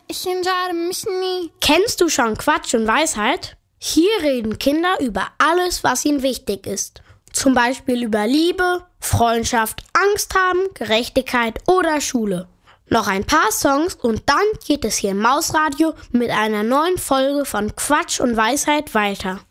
ich entscheide mich nie. Kennst du schon Quatsch und Weisheit? Hier reden Kinder über alles, was ihnen wichtig ist. Zum Beispiel über Liebe, Freundschaft, Angst haben, Gerechtigkeit oder Schule. Noch ein paar Songs und dann geht es hier im Mausradio mit einer neuen Folge von Quatsch und Weisheit weiter.